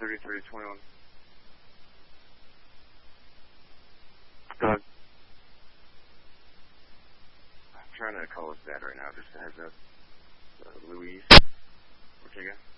3321. Go ahead. I'm trying to call his dad right now, just a heads up. Luis Ortega.